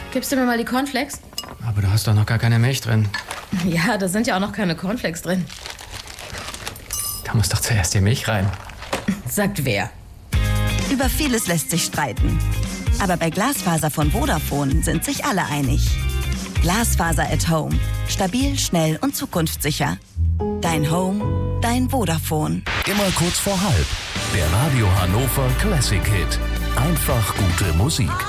gibst du mir mal die Cornflakes? Aber du hast doch noch gar keine Milch drin. Ja, da sind ja auch noch keine Cornflakes drin. Da muss doch zuerst die Milch rein. Sagt wer? Über vieles lässt sich streiten. Aber bei Glasfaser von Vodafone sind sich alle einig. Glasfaser at Home. Stabil, schnell und zukunftssicher. Dein Home, dein Vodafone. Immer kurz vor halb. Der Radio Hannover Classic Hit. Einfach gute Musik.